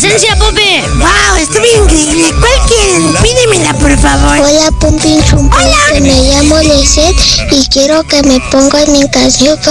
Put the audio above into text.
esencia, Pope. Wow, estuvo increíble. ¿Cuál quieren? Pídemela, por favor. Hola, Pumpin Chumpin, me llamo Lisette y quiero que me pongan mi canción